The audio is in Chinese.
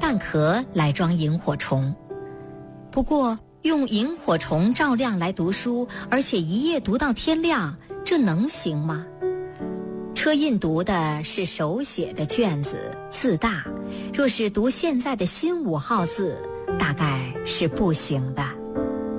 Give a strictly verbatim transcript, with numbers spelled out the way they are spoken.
蛋壳来装萤火虫。不过用萤火虫照亮来读书，而且一夜读到天亮，这能行吗？车胤读的是手写的卷子，字大，若是读现在的新五号字，大概是不行的。